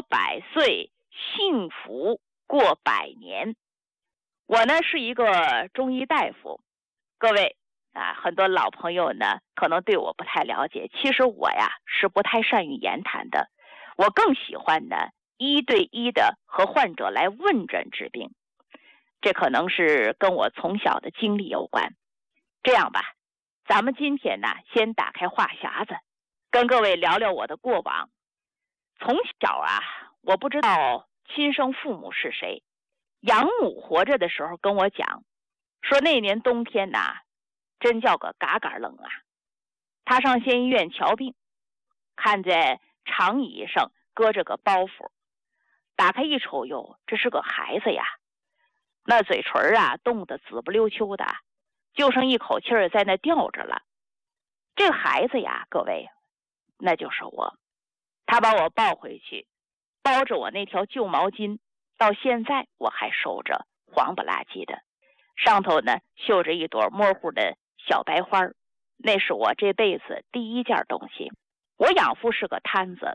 活100岁，幸福过100年。我呢是一个中医大夫，各位啊，很多老朋友呢可能对我不太了解，其实我呀是不太善于言谈的，我更喜欢呢1对1的和患者来问诊治病，这可能是跟我从小的经历有关。这样吧，咱们今天呢先打开话匣子，跟各位聊聊我的过往。从小啊，我不知道亲生父母是谁，养母活着的时候跟我讲，说那年冬天呐，真叫个嘎嘎冷啊。他上县医院瞧病，看在长椅上搁着个包袱，打开一瞅，哟，这是个孩子呀，那嘴唇啊冻得紫不溜秋的，就剩一口气儿在那吊着了。这个孩子呀，各位，那就是我。他把我抱回去，包着我那条旧毛巾，到现在我还收着，黄不拉几的，上头呢绣着一朵模糊的小白花，那是我这辈子第一件东西。我养父是个瘫子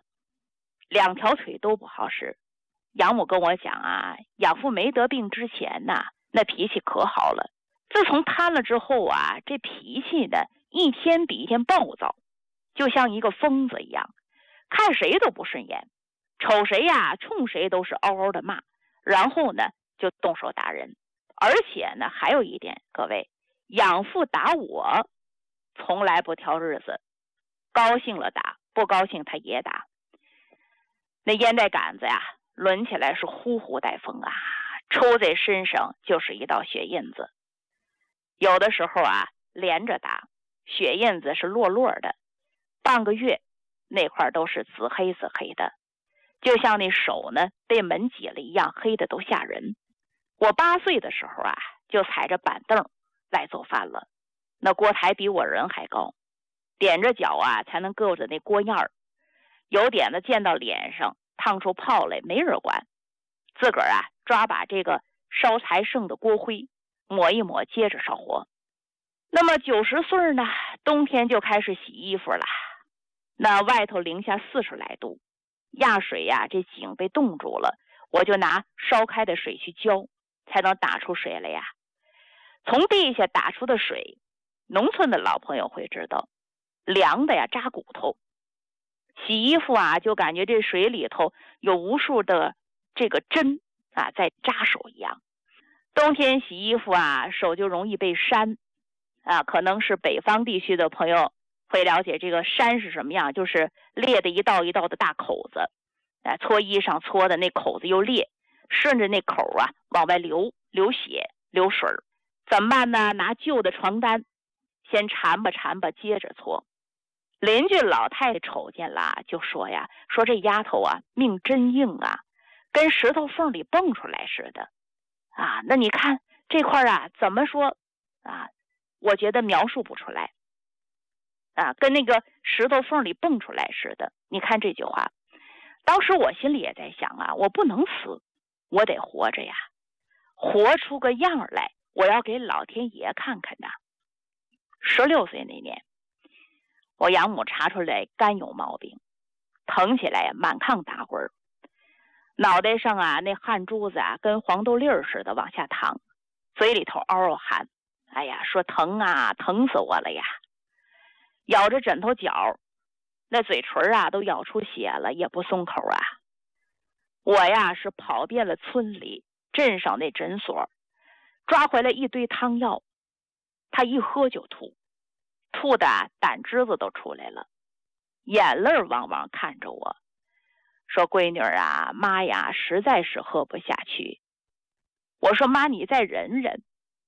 ，2条腿都不好使。养母跟我讲啊，养父没得病之前呐，那脾气可好了，自从瘫了之后啊，这脾气呢一天比一天暴躁，就像一个疯子一样，看谁都不顺眼，瞅谁呀冲谁都是嗷嗷的骂，然后呢就动手打人。而且呢还有一点，各位，养父打我从来不挑日子，高兴了打，不高兴他也打。那烟袋杆子呀抡起来是呼呼带风啊，抽在身上就是一道血印子。有的时候啊连着打，血印子是落落的，半个月那块都是紫黑紫黑的，就像那手呢被门挤了一样，黑的都吓人。我8岁的时候啊就踩着板凳来做饭了，那锅台比我人还高，踮着脚啊才能够着那锅沿儿，有点子溅到脸上，烫出泡来没人管，自个儿啊抓把这个烧柴剩的锅灰抹一抹，接着烧火。那么90岁呢，冬天就开始洗衣服了，那外头零下40来度，压水呀这井被冻住了，我就拿烧开的水去浇，才能打出水来呀。从地下打出的水，农村的老朋友会知道，凉的呀扎骨头。洗衣服啊就感觉这水里头有无数的这个针啊在扎手一样。冬天洗衣服啊手就容易被扇啊，可能是北方地区的朋友会了解这个扇是什么样，就是裂的一道一道的大口子啊，搓衣裳搓的那口子又裂，顺着那口啊往外流血流水。怎么办呢？拿旧的床单先缠吧缠吧，接着搓。邻居老太太瞅见了就说呀，说这丫头啊命真硬啊，跟石头缝里蹦出来似的啊。那你看这块啊怎么说啊，我觉得描述不出来啊，跟那个石头缝里蹦出来似的。你看这句话，当时我心里也在想啊，我不能死，我得活着呀，活出个样来，我要给老天爷看看呐。16岁那年，我养母查出来肝有毛病，疼起来满炕打滚，脑袋上啊那汗珠子啊跟黄豆粒似的往下淌，嘴里头嗷嗷喊，哎呀，说疼啊，疼死我了呀。咬着枕头角，那嘴唇啊都咬出血了，也不松口啊。我呀是跑遍了村里镇上那诊所，抓回来一堆汤药，他一喝就吐，吐的胆汁子都出来了，眼泪汪汪看着我，说闺女啊，妈呀实在是喝不下去。我说妈你再忍忍，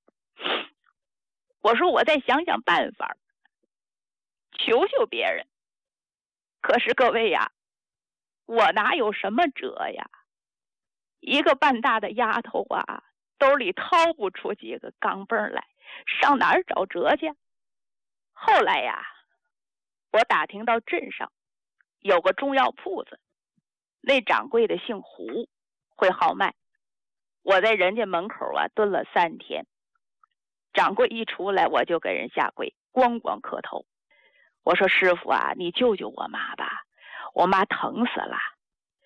我说我再想想办法，求求别人。可是各位呀，我哪有什么辙呀，一个半大的丫头啊，兜里掏不出几个钢镚来，上哪儿找辙去？后来呀，我打听到镇上有个中药铺子，那掌柜的姓胡，会号脉。我在人家门口啊蹲了3天，掌柜一出来我就给人下跪，咣咣磕头。我说师傅啊，你救救我妈吧，我妈疼死了。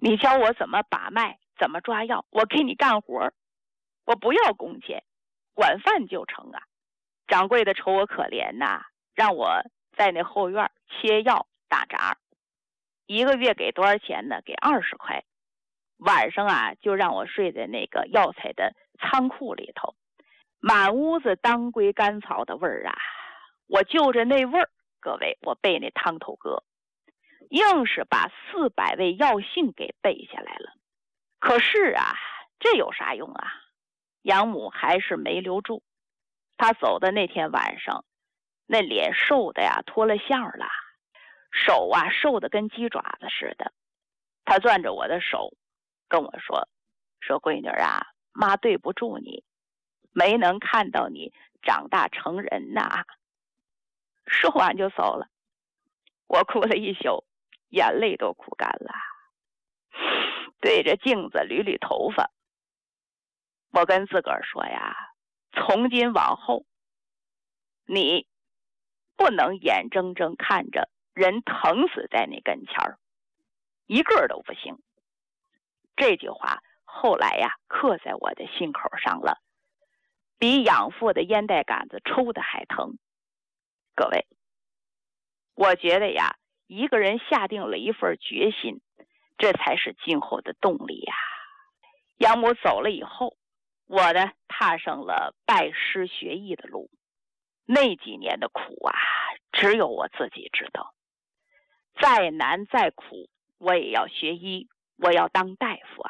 你教我怎么把脉，怎么抓药，我给你干活，我不要工钱，管饭就成啊。掌柜的瞅我可怜呐，让我在那后院切药打杂，一个月给多少钱呢？给20块。晚上啊，就让我睡在那个药材的仓库里头，满屋子当归甘草的味儿啊！我就着那味儿，各位，我背那汤头歌，硬是把400味药性给背下来了。可是啊，这有啥用啊？养母还是没留住。他走的那天晚上，那脸瘦的呀脱了相了，手啊瘦的跟鸡爪子似的。他攥着我的手跟我说闺女啊，妈对不住你，没能看到你长大成人呐。说完就走了。我哭了一宿，眼泪都哭干了，对着镜子捋捋头发，我跟自个儿说呀，从今往后你不能眼睁睁看着人疼死在你跟前儿，一个都不行。这句话后来呀刻在我的心口上了，比养父的烟袋杆子抽的还疼。各位，我觉得呀，一个人下定了一份决心，这才是今后的动力呀。养母走了以后，我呢踏上了拜师学艺的路。那几年的苦啊，只有我自己知道。再难再苦，我也要学医，我要当大夫啊。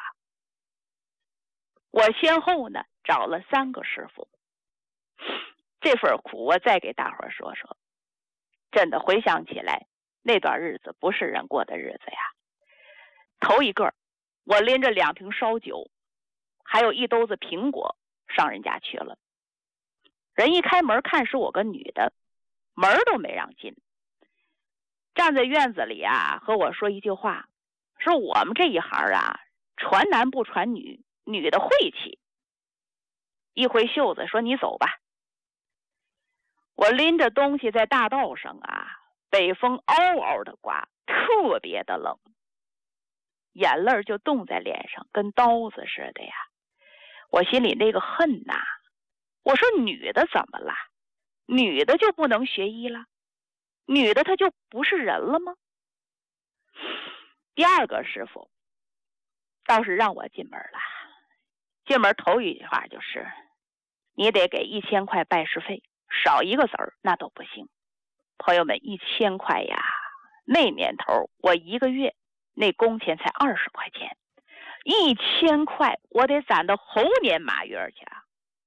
我先后呢找了3个师傅。这份苦我再给大伙说说，真的回想起来，那段日子不是人过的日子呀。头一个，我拎着2瓶烧酒，还有1兜子苹果上人家去了。人一开门看是我个女的，门都没让进，站在院子里啊，和我说一句话，说我们这一行啊，传男不传女，女的晦气。一回袖子说你走吧。我拎着东西在大道上啊，北风嗷嗷的刮，特别的冷，眼泪就冻在脸上，跟刀子似的呀。我心里那个恨呐，我说女的怎么了？女的就不能学医了？女的她就不是人了吗？第2个师傅倒是让我进门了。进门头一句话就是，你得给1000块拜师费，少1个子儿那都不行。朋友们，1000块呀，那年头我1个月那工钱才20块钱，1000块我得攒到猴年马月去啊。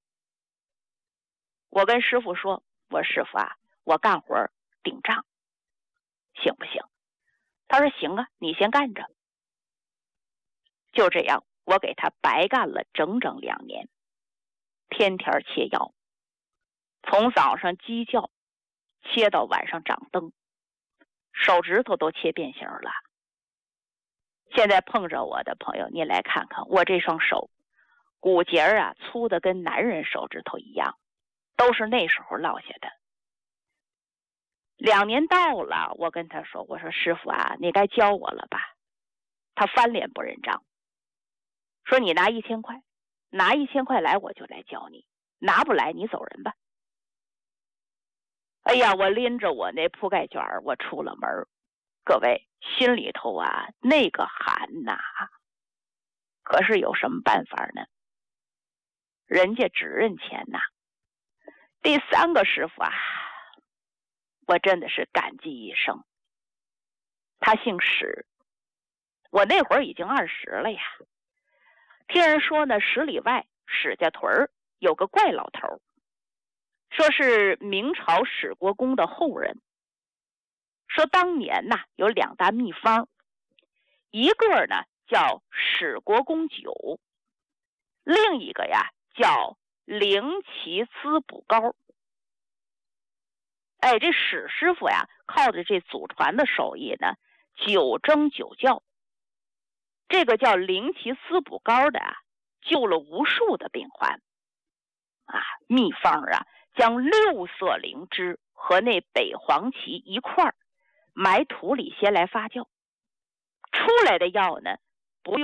我跟师傅说，我师傅啊，我干活顶账，行不行？他说行啊，你先干着。就这样，我给他白干了整整2年，天天切药，从早上鸡叫切到晚上掌灯，手指头都切变形了。现在碰着我的朋友，您来看看我这双手，骨节啊粗的跟男人手指头一样，都是那时候落下的。2年到了，我跟他说，我说师傅啊，你该教我了吧？他翻脸不认账，说你拿1000块，拿1000块来我就来教你，拿不来你走人吧。哎呀，我拎着我那铺盖卷我出了门。各位，心里头啊那个寒呐，可是有什么办法呢？人家只认钱呐。第3个师傅啊，我真的是感激一生。他姓史，我那会儿已经20了呀。听人说呢，10里外史家屯有个怪老头，说是明朝史国公的后人。说当年呐有2大秘方，一个呢叫史国公酒，另一个呀叫灵奇滋补膏。哎，这史师傅呀靠着这祖传的手艺呢，9蒸9教，这个叫灵奇滋补膏的啊，救了无数的病患啊。秘方啊，将6色灵芝和那北黄芪一块埋土里先来发酵，出来的药呢